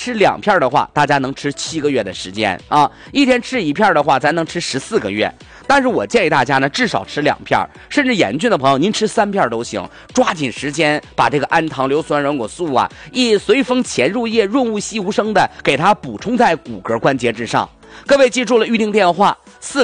吃2片的话，大家能吃7个月的时间啊。一天吃1片的话，咱能吃14个月。但是我建议大家呢，至少吃2片，甚至严峻的朋友，您吃3片都行。抓紧时间把这个氨糖硫酸软骨素啊，以随风潜入液，润物细无声的给它补充在骨骼关节之上。各位记住了，预定电话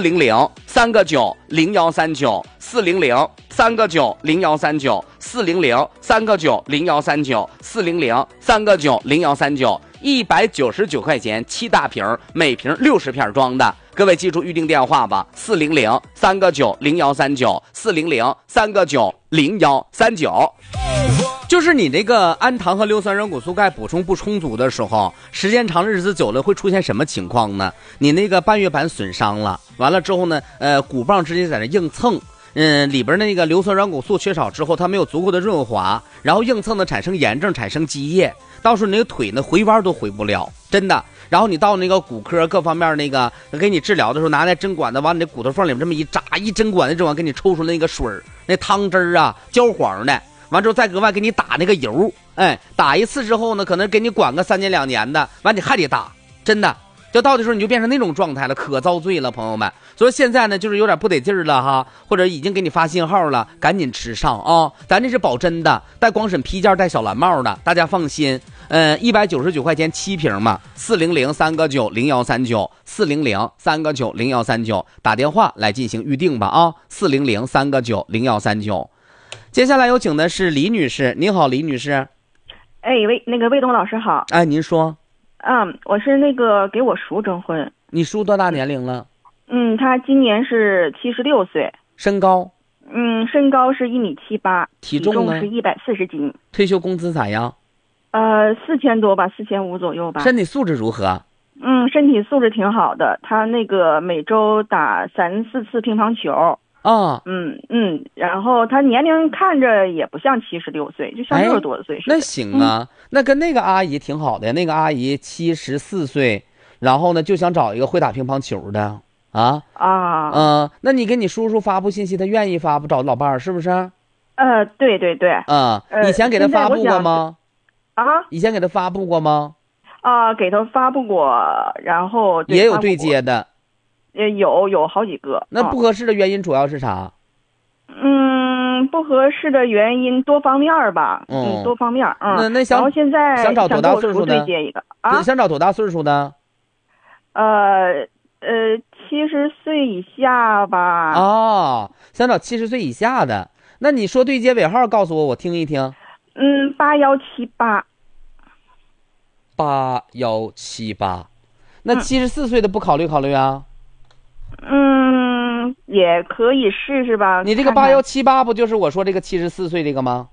，400-399-0139，400-399-0139，400-399-0139，199块钱7大瓶，每瓶60片装的。各位记住预定电话吧，400-399-0139，400-399-0139。就是你这个氨糖和硫酸软骨素钙补充不充足的时候，时间长日子久了会出现什么情况呢？你那个半月板损伤了，完了之后呢，骨棒直接在那硬蹭，里边那个硫酸软骨素缺少之后，它没有足够的润滑，然后硬蹭的产生炎症，产生积液，到时候你那个腿呢回弯都回不了，真的。然后你到那个骨科各方面那个给你治疗的时候，拿那针管子往你的骨头缝里面这么一扎，一针管子这往给你抽出那个水那汤汁啊，焦黄的。完之后再额外给你打那个油，打一次之后呢，可能给你管个3年2年的，完你还得打，真的，就到的时候你就变成那种状态了，可遭罪了，朋友们。所以现在呢，就是有点不得劲儿了哈，或者已经给你发信号了，赶紧吃上啊！咱这是保真的，带光审批件，带小蓝帽的，大家放心。199块钱7瓶嘛，400-399-0139，400-399-0139，打电话来进行预定吧啊，400-399-0139。接下来有请的是李女士，您好，李女士。 魏东老师好。 您说。 我是给我叔征婚。 你叔多大年龄了？ 他今年是76岁。 身高？ 身高是1.78米， 体重呢？ 是140斤。 退休工资咋样 ？4000多吧，4500左右吧。 身体素质如何？ 身体素质挺好的，他每周打3、4次乒乓球。然后他年龄看着也不像76岁，就像60多岁似的。 那行啊，那跟那个阿姨挺好的，那个阿姨74岁，然后呢就想找一个会打乒乓球的那你给你叔叔发布信息，他愿意发布找老伴儿是不是？ 对。 以前给他发布过吗？以前给他发布过吗？ 给他发布过，然后也有对接的。 有好几个。 那不合适的原因主要是啥？ 不合适的原因多方面吧。多方面。 那然后现在想找多大岁数的？ 对接一个想找多大岁数的 ？70岁以下吧。 想找70岁以下的。那你说对接尾号告诉我听一听。 8178。 8178。那74岁的不考虑啊？ 也可以试试吧。 你这个8178不就是我说这个74岁这个吗？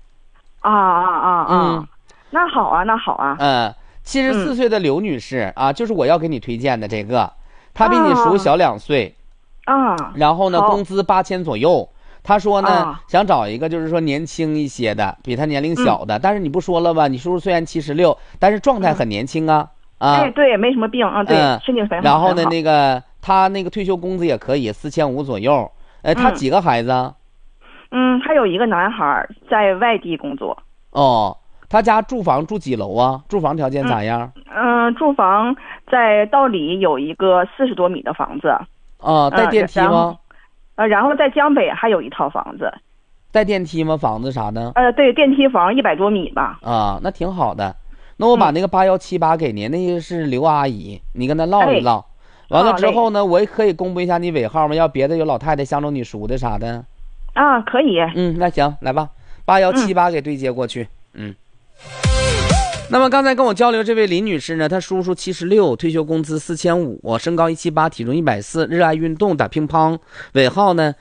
那好啊。 74岁的刘女士就是我要给你推荐的这个，她比你叔小2岁然后呢工资8000左右。她说呢想找一个就是说年轻一些的，比她年龄小的，但是你不说了吧，你叔叔虽然76，但是状态很年轻对，没什么病对，身体很好。 然后呢他退休工资也可以4500左右。他几个孩子？ 他有一个男孩在外地工作。 他家住房住几楼啊？住房条件咋样？ 住房在道里有一个40多米的房子。 带电梯吗？ 然后在江北还有一套房子。 带电梯吗？房子啥的？ 对，电梯房100多米吧。 那挺好的。那我把那个8178给您，那个是刘阿姨，你跟她唠一唠。完了之后呢，我也可以公布一下你尾号吗？要别的有老太太相中你叔的啥的。 可以。 那行，来吧，8178给对接过去。那么刚才跟我交流这位林女士呢，她叔叔76，退休工资4500，身高178，体重140，热爱运动，打乒乓，尾号呢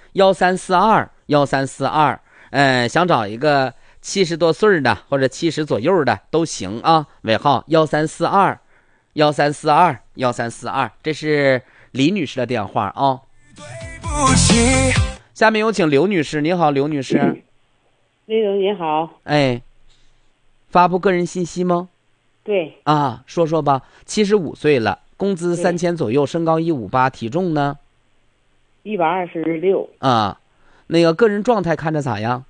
1342，想找一个70多岁的或者70左右的都行啊，尾号1342，这是李女士的电话啊。下面有请刘女士。你好，刘女士。 李总你好。 发布个人信息吗？ 对。 说说吧。75岁了，工资3000左右，身高158，体重呢 126。 那个个人状态看着咋样？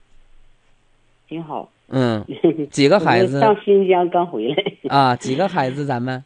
挺好。 几个孩子？ 上新疆刚回来。 几个孩子咱们